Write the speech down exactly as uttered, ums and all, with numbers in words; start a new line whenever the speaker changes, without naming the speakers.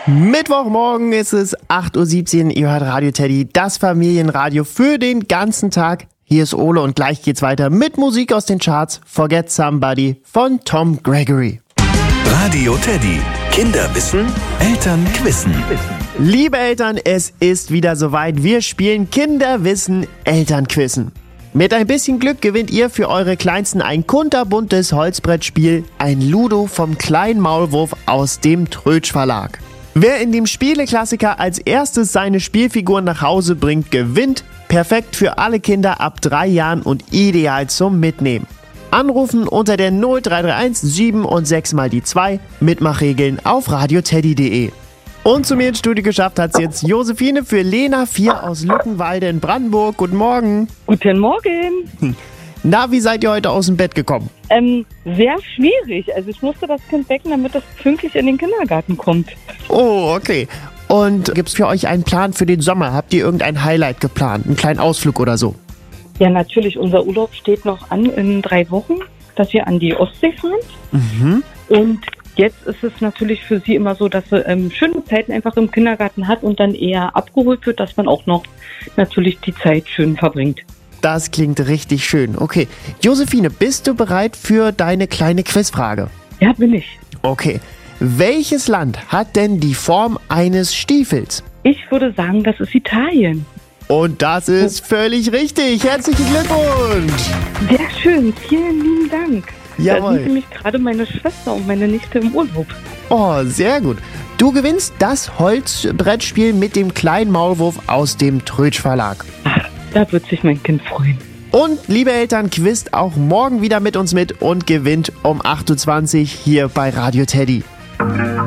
Mittwochmorgen ist es acht Uhr siebzehn, ihr hört Radio Teddy, das Familienradio für den ganzen Tag. Hier ist Ole und gleich geht's weiter mit Musik aus den Charts. Forget Somebody von Tom Gregory.
Radio Teddy. Kinder wissen, Eltern quissen.
Liebe Eltern, es ist wieder soweit. Wir spielen Kinderwissen, Elternquissen. Mit ein bisschen Glück gewinnt ihr für eure Kleinsten ein kunterbuntes Holzbrettspiel, ein Ludo vom kleinen Maulwurf aus dem Trötsch Verlag. Wer in dem Spieleklassiker als erstes seine Spielfiguren nach Hause bringt, gewinnt. Perfekt für alle Kinder ab drei Jahren und ideal zum Mitnehmen. Anrufen unter der null drei drei eins sieben und sechs mal die zwei. Mitmachregeln auf radioteddy punkt de. Und zu mir ins Studio geschafft hat es jetzt Josephine für Lena vier aus Luckenwalde in Brandenburg. Guten Morgen.
Guten Morgen.
Na, wie seid ihr heute aus dem Bett gekommen?
Ähm, sehr schwierig. Also ich musste das Kind wecken, damit es pünktlich in den Kindergarten kommt.
Oh, okay. Und gibt es für euch einen Plan für den Sommer? Habt ihr irgendein Highlight geplant? Einen kleinen Ausflug oder so?
Ja, natürlich. Unser Urlaub steht noch an in drei Wochen, dass wir an die Ostsee fahren.
Mhm.
Und jetzt ist es natürlich für sie immer so, dass sie ähm, schöne Zeiten einfach im Kindergarten hat und dann eher abgeholt wird, dass man auch noch natürlich die Zeit schön verbringt.
Das klingt richtig schön. Okay. Josephine, bist du bereit für deine kleine Quizfrage?
Ja, bin ich.
Okay. Welches Land hat denn die Form eines Stiefels?
Ich würde sagen, das ist Italien.
Und das ist völlig richtig. Herzlichen Glückwunsch.
Sehr schön. Vielen lieben Dank.
Jawohl.
Da sind nämlich gerade meine Schwester und meine Nichte im Urlaub.
Oh, sehr gut. Du gewinnst das Holzbrettspiel mit dem kleinen Maulwurf aus dem Trötsch Verlag.
Ach, da wird sich mein Kind freuen.
Und liebe Eltern, quizt auch morgen wieder mit uns mit und gewinnt um acht Uhr zwanzig hier bei Radio Teddy.